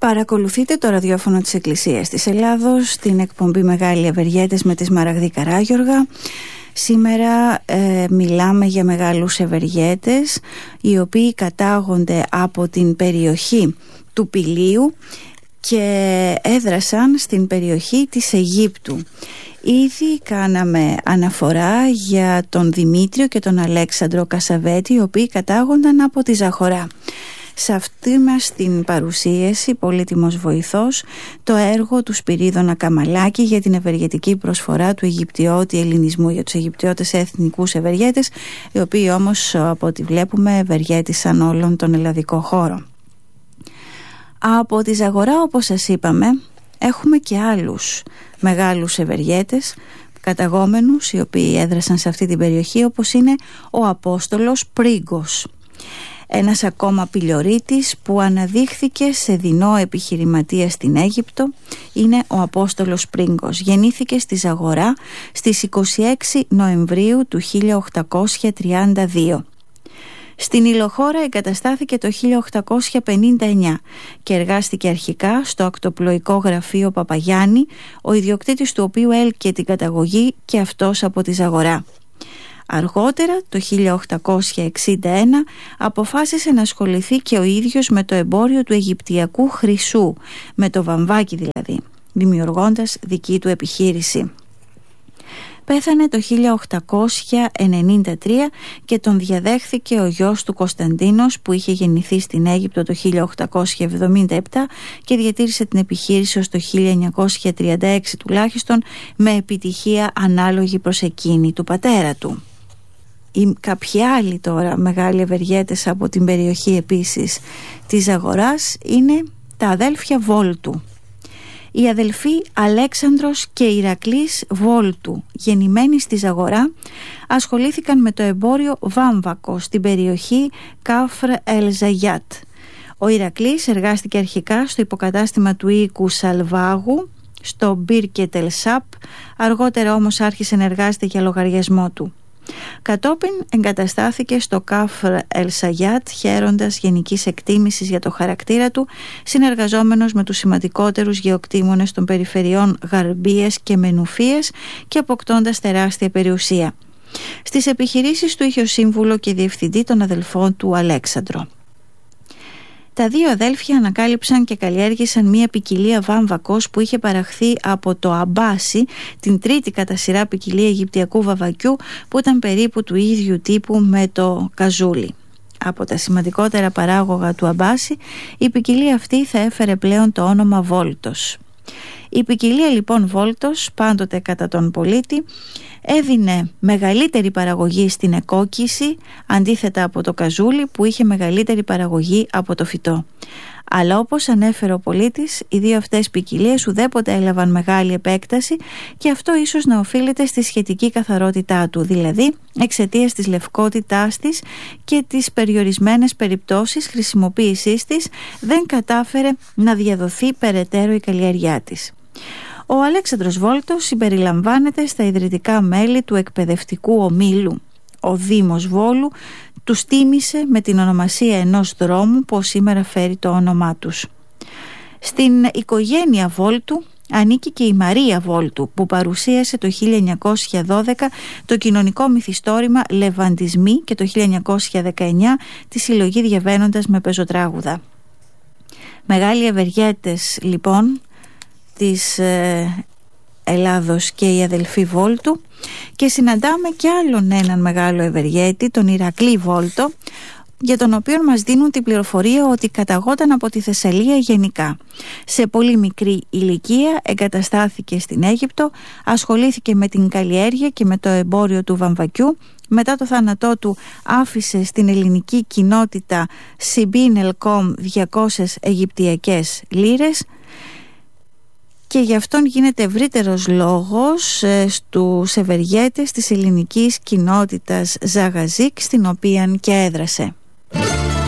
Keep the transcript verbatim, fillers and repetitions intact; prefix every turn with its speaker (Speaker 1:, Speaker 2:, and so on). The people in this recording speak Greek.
Speaker 1: Παρακολουθείτε το ραδιόφωνο της Εκκλησίας της Ελλάδος, την εκπομπή Μεγάλοι Ευεργέτες με τη Σμαραγδή Καράγιοργα. Σήμερα ε, μιλάμε για μεγάλους ευεργέτες, οι οποίοι κατάγονται από την περιοχή του Πηλίου και έδρασαν στην περιοχή της Αιγύπτου. Ήδη κάναμε αναφορά για τον Δημήτριο και τον Αλέξανδρο Κασαβέτη, οι οποίοι κατάγονταν από τη Ζαχορά. Σε αυτή μας την παρουσίαση, πολύτιμος βοηθός, το έργο του Σπυρίδωνα Καμαλάκη για την ευεργετική προσφορά του Αιγυπτιώτη ελληνισμού, για τους Αιγυπτιώτες εθνικούς ευεργέτες, οι οποίοι όμως από ό,τι βλέπουμε ευεργέτησαν όλον τον ελλαδικό χώρο. Από τη Ζαγορά, όπως σας είπαμε, έχουμε και άλλους μεγάλους ευεργέτες καταγόμενους, οι οποίοι έδρασαν σε αυτή την περιοχή, όπως είναι ο Απόστολος Πρίγκος, ένας ακόμα πηλιορίτης που αναδείχθηκε σε δεινό επιχειρηματία στην Αίγυπτο. Είναι ο Απόστολος Πρίγκος. Γεννήθηκε στη Ζαγορά στις είκοσι έξι Νοεμβρίου του χίλια οκτακόσια τριάντα δύο. Στην Υλοχώρα εγκαταστάθηκε το χίλια οκτακόσια πενήντα εννιά και εργάστηκε αρχικά στο ακτοπλοϊκό γραφείο Παπαγιάννη, ο ιδιοκτήτης του οποίου έλκε την καταγωγή και αυτός από τη Ζαγορά. Αργότερα, το χίλια οκτακόσια εξήντα ένα, αποφάσισε να ασχοληθεί και ο ίδιος με το εμπόριο του Αιγυπτιακού χρυσού, με το βαμβάκι δηλαδή, δημιουργώντας δική του επιχείρηση. Πέθανε το χίλια οκτακόσια ενενήντα τρία και τον διαδέχθηκε ο γιος του Κωνσταντίνος, που είχε γεννηθεί στην Αίγυπτο το χίλια οκτακόσια εβδομήντα επτά και διατήρησε την επιχείρηση ως το χίλια εννιακόσια τριάντα έξι τουλάχιστον, με επιτυχία ανάλογη προς εκείνη του πατέρα του. Οι κάποιοι άλλοι τώρα μεγάλοι ευεργέτες από την περιοχή επίσης της Ζαγοράς είναι τα αδέλφια Βόλτου. Οι αδελφοί Αλέξανδρος και Ηρακλής Βόλτου, γεννημένοι στη Ζαγορά, ασχολήθηκαν με το εμπόριο βάμβακο στην περιοχή Κάφρ ελ Ζαγιάτ. Ο Ηρακλής εργάστηκε αρχικά στο υποκατάστημα του οίκου Σαλβάγου, στο Μπίρκετ ελ Σαπ, αργότερα όμως άρχισε να εργάζεται για λογαριασμό του. Κατόπιν εγκαταστάθηκε στο Κάφρ ελ Σαγιάτ, χαίροντας γενικής εκτίμησης για το χαρακτήρα του, συνεργαζόμενος με τους σημαντικότερους γεωκτήμονες των περιφερειών Γαρμπίες και Μενουφίες και αποκτώντας τεράστια περιουσία. Στις επιχειρήσεις του είχε ως σύμβουλο και διευθυντή τον αδελφό του Αλέξανδρο. Τα δύο αδέλφια ανακάλυψαν και καλλιέργησαν μία ποικιλία βάμβακος που είχε παραχθεί από το Αμπάσι, την τρίτη κατά σειρά ποικιλία αιγυπτιακού βαμβακιού, που ήταν περίπου του ίδιου τύπου με το καζούλι. Από τα σημαντικότερα παράγωγα του Αμπάσι, η ποικιλία αυτή θα έφερε πλέον το όνομα Βόλτος. Η ποικιλία λοιπόν Βόλτος, πάντοτε κατά τον πολίτη, έδινε μεγαλύτερη παραγωγή στην εκόκκιση, αντίθετα από το καζούλι που είχε μεγαλύτερη παραγωγή από το φυτό. Αλλά όπως ανέφερε ο πολίτης, οι δύο αυτές ποικιλίες ουδέποτε έλαβαν μεγάλη επέκταση και αυτό ίσως να οφείλεται στη σχετική καθαρότητά του, δηλαδή εξαιτίας της λευκότητάς της και τις περιορισμένες περιπτώσεις χρησιμοποίησής της δεν κατάφερε να διαδοθεί περαιτέρω η καλλιέργειά της. Ο Αλέξανδρος Βόλτος συμπεριλαμβάνεται στα ιδρυτικά μέλη του εκπαιδευτικού ομίλου. Ο Δήμος Βόλου τους τίμησε με την ονομασία ενός δρόμου που σήμερα φέρει το όνομά τους. Στην οικογένεια Βόλτου ανήκει και η Μαρία Βόλτου, που παρουσίασε το χίλια εννιακόσια δώδεκα το κοινωνικό μυθιστόρημα Λεβαντισμοί και το χίλια εννιακόσια δεκαεννιά τη συλλογή Διαβαίνοντας με πεζοτράγουδα. Μεγάλοι ευεργέτες λοιπόν της ε, Ελλάδος και η αδελφή Βόλτου, και συναντάμε και άλλον έναν μεγάλο ευεργέτη, τον Ηρακλή Βόλτο, για τον οποίο μας δίνουν την πληροφορία ότι καταγόταν από τη Θεσσαλία γενικά. Σε πολύ μικρή ηλικία εγκαταστάθηκε στην Αίγυπτο, ασχολήθηκε με την καλλιέργεια και με το εμπόριο του βαμβακιού. Μετά το θάνατό του άφησε στην ελληνική κοινότητα Σιμπίν Ελκόμ διακόσιες Αιγυπτιακές λίρες, και γι' αυτόν γίνεται ευρύτερος λόγος ε, στους ευεργέτες της ελληνικής κοινότητας Ζαγαζίκ, στην οποία και έδρασε.